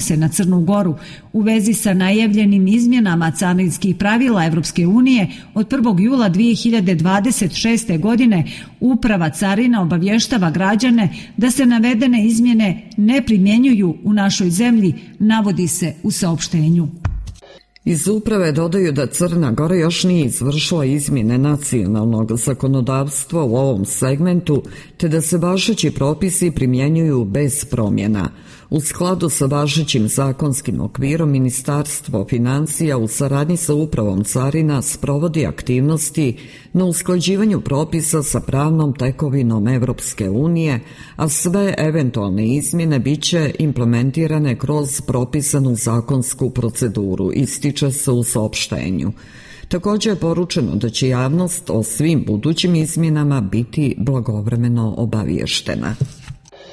se na Crnu Goru u vezi sa najavljenim izmjenama carinskih pravila Evropske unije od 1. jula 2026. godine, Uprava carina obavještava građane da se navedene izmjene ne primjenjuju u našoj zemlji, navodi se u saopštenju. Iz uprave dodaju da Crna Gora još nije izvršila izmjene nacionalnog zakonodavstva u ovom segmentu, te da se važeći propisi primjenjuju bez promjena. U skladu sa važećim zakonskim okvirom, Ministarstvo financija u saradnji sa Upravom carina sprovodi aktivnosti na usklađivanju propisa sa pravnom tekovinom Evropske unije, a sve eventualne izmjene biće implementirane kroz propisanu zakonsku proceduru, ističe se u saopštenju. Također je poručeno da će javnost o svim budućim izmjenama biti blagovremeno obavještena.